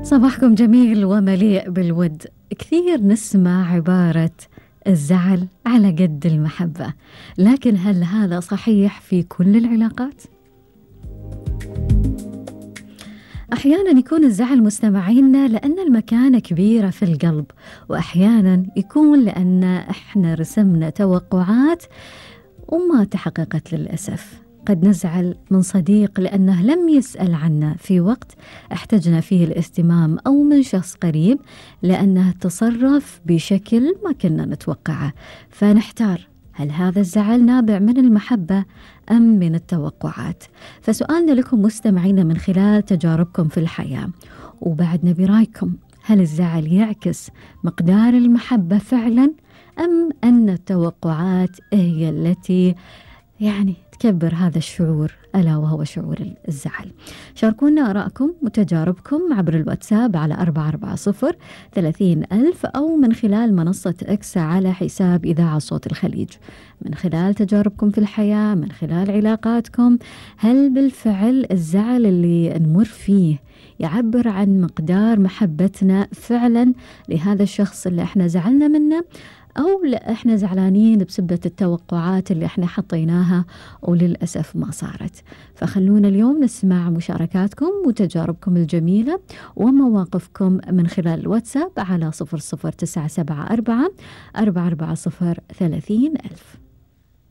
صباحكم جميل ومليء بالود. كثير نسمع عبارة الزعل على قد المحبة، لكن هل هذا صحيح في كل العلاقات؟ أحيانا يكون الزعل مستمعينا لأن المكانة كبيرة في القلب، وأحيانا يكون لأن إحنا رسمنا توقعات وما تحققت للأسف. قد نزعل من صديق لأنه لم يسأل عنا في وقت احتجنا فيه الاهتمام، أو من شخص قريب لأنه تصرف بشكل ما كنا نتوقعه، فنحتار هل هذا الزعل نابع من المحبة أم من التوقعات؟ فسؤالنا لكم مستمعين من خلال تجاربكم في الحياة، وبعد نبي رايكم، هل الزعل يعكس مقدار المحبة فعلا، أم أن التوقعات هي التي تكبر هذا الشعور، ألا وهو شعور الزعل؟ شاركونا آراءكم وتجاربكم عبر الواتساب على 440-30,000 أو من خلال منصة إكس على حساب إذاعة صوت الخليج. من خلال تجاربكم في الحياة، من خلال علاقاتكم، هل بالفعل الزعل اللي نمر فيه يعبر عن مقدار محبتنا فعلا لهذا الشخص اللي احنا زعلنا منه، أو لا احنا زعلانين بسبة التوقعات اللي احنا حطيناها وللأسف ما صارت؟ فخلونا اليوم نسمع مشاركاتكم وتجاربكم الجميلة ومواقفكم من خلال الواتساب على 00974 440 30,000.